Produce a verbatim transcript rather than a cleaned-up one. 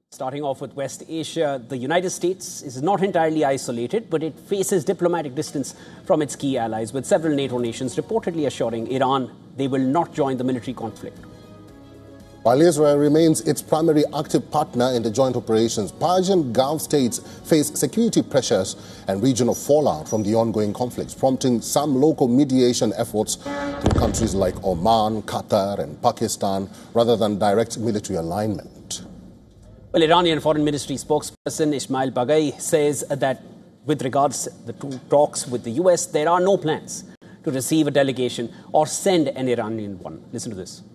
Starting off with West Asia, the United States is not entirely isolated, but it faces diplomatic distance from its key allies, with several NATO nations reportedly assuring Iran they will not join the military conflict. While Israel remains its primary active partner in the joint operations, Persian Gulf states face security pressures and regional fallout from the ongoing conflicts, prompting some local mediation efforts through countries like Oman, Qatar and Pakistan, rather than direct military alignment. Well, Iranian Foreign Ministry spokesperson Ismail Baghai says that with regards to the talks with the U S, there are no plans to receive a delegation or send an Iranian one. Listen to this.